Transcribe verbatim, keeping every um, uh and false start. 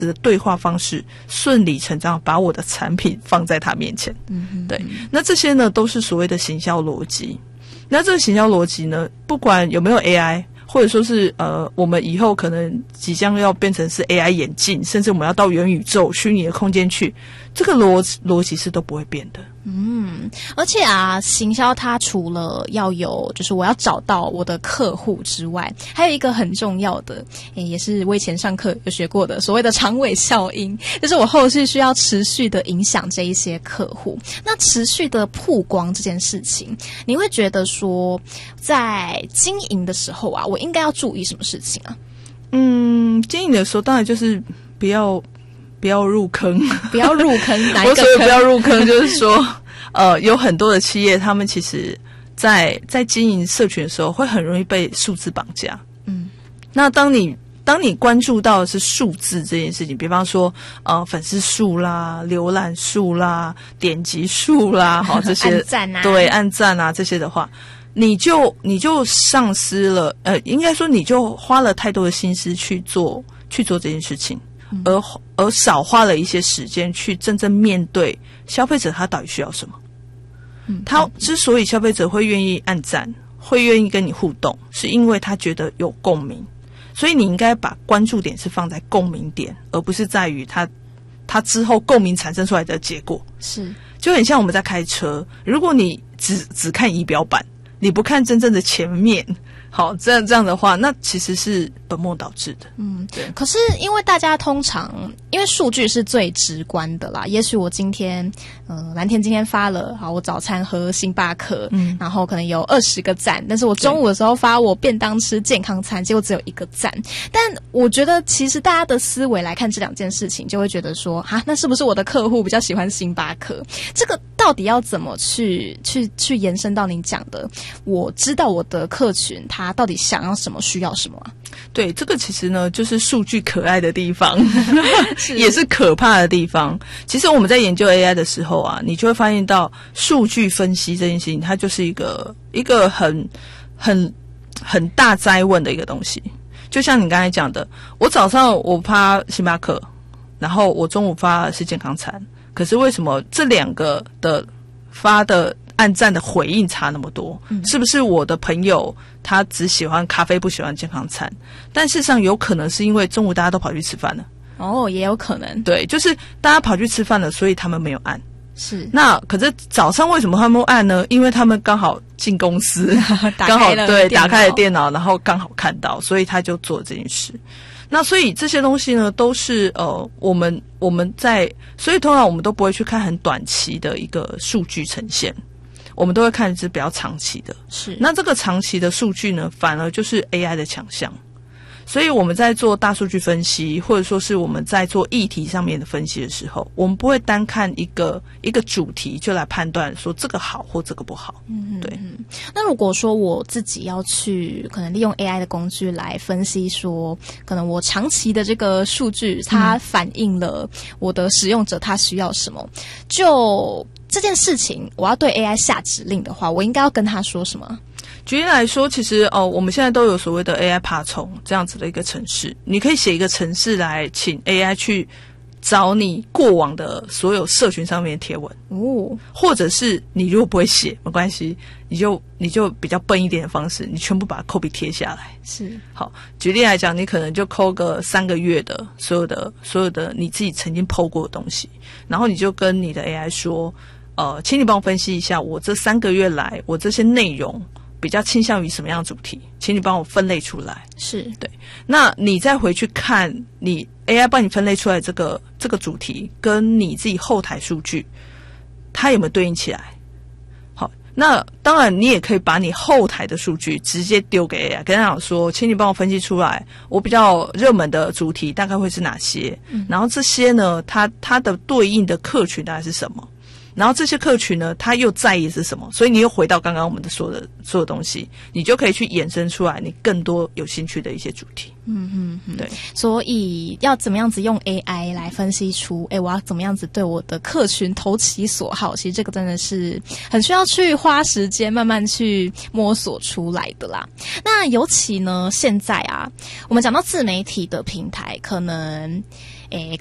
的对话方式顺理成章把我的产品放在他面前。嗯嗯，对。那这些呢都是所谓的行销逻辑。那这个行销逻辑呢，不管有没有 A I， 或者说是呃，我们以后可能即将要变成是 A I 眼镜，甚至我们要到元宇宙、虚拟的空间去，这个逻逻辑是都不会变的。 嗯，而且啊，行销它除了要有，就是我要找到我的客户之外，还有一个很重要的，诶也是我以前上课有学过的，所谓的长尾效应，就是我后续需要持续的影响这一些客户。那持续的曝光这件事情，你会觉得说，在经营的时候啊，我应该要注意什么事情啊？ 嗯，经营的时候当然就是不要。不要入坑， 不要入坑。哪一个坑？ 我所谓不要入坑，就是说，呃，有很多的企业，他们其实在在经营社群的时候，会很容易被数字绑架。嗯，那当你当你关注到的是数字这件事情，比方说，呃，粉丝数啦、浏览数啦、点击数啦，好这些， 按赞啊， 对，按赞啊这些的话，你就你就丧失了，呃，应该说你就花了太多的心思去做去做这件事情。而而少花了一些时间去真正面对消费者他到底需要什么。嗯，他之所以消费者会愿意按赞，会愿意跟你互动，是因为他觉得有共鸣。所以你应该把关注点是放在共鸣点，而不是在于他他之后共鸣产生出来的结果。 是， 就很像我们在开车，如果你只只看仪表板，你不看真正的前面。好，这样这样的话，那其实是本末倒置的。嗯，对。 可是因为大家通常，因为数据是最直观的啦。也许我今天，呃，蓝天今天发了，好，我早餐喝星巴克，嗯，然后可能有二十个赞，但是我中午的时候发我便当吃健康餐，结果只有一个赞。但我觉得，其实大家的思维来看这两件事情，就会觉得说，哈，那是不是我的客户比较喜欢星巴克？这个到底要怎么去去去延伸到您讲的？我知道我的客群他。他到底想要什么，需要什么啊？ 对，这个其实呢，就是数据可爱的地方，是也是可怕的地方。其实我们在研究 A I 的时候啊，你就会发现到数据分析这件事情，它就是一个一个很很很大哉问的一个东西。就像你刚才讲的，我早上我发星巴克，然后我中午发的是健康餐，可是为什么这两个的发的按赞的回应差那么多？嗯，是不是我的朋友他只喜欢咖啡不喜欢健康餐？但事实上有可能是因为中午大家都跑去吃饭了。 哦，也有可能。 对，就是大家跑去吃饭了，所以他们没有按。 是。 那可是早上为什么他们按呢？因为他们刚好进公司，刚好对打开了电脑，然后刚好看到，所以他就做这件事。那所以这些东西呢，都是呃，我们我们在，所以通常我们都不会去看很短期的一个数据呈现。我们都会看是比较长期的， 是。 那这个长期的数据呢，反而就是 A I 的强项。所以我们在做大数据分析，或者说是我们在做议题上面的分析的时候，我们不会单看一个一个主题就来判断说这个好或这个不好。嗯，对。 那如果说我自己要去可能利用 A I 的工具来分析说，可能我长期的这个数据它反映了我的使用者他需要什么，就这件事情我要对 A I 下指令的话，我应该要跟他说什么？ 举例来说，其实哦，我们现在都有所谓的 A I 爬虫这样子的一个程式，你可以写一个程式来请 A I 去找你过往的所有社群上面的贴文哦，或者是你如果不会写没关系，你就你就比较笨一点的方式，你全部把 copy 贴下来。 是。 好，举例来讲，你可能就抠个三个月的所有的所有的你自己曾经 po 过的东西，然后你就跟你的 A I 说，呃，请你帮我分析一下，我这三个月来我这些内容比较倾向于什么样的主题，请你帮我分类出来。 是。 对，那你再回去看你 A I 帮你分类出来这个这个主题跟你自己后台数据它有没有对应起来。好，那当然你也可以把你后台的数据直接丢给 A I， 跟他讲说请你帮我分析出来我比较热门的主题大概会是哪些、嗯、然后这些呢它它的对应的客群大概是什么，然后这些客群呢他又在意是什么，所以你又回到刚刚我们的所有的所有东西，你就可以去衍生出来你更多有兴趣的一些主题。 嗯嗯嗯， 对。 所以要怎么样子用 A I 来分析出诶我要怎么样子对我的客群投其所好，其实这个真的是很需要去花时间慢慢去摸索出来的啦。那尤其呢现在啊我们讲到自媒体的平台，可能诶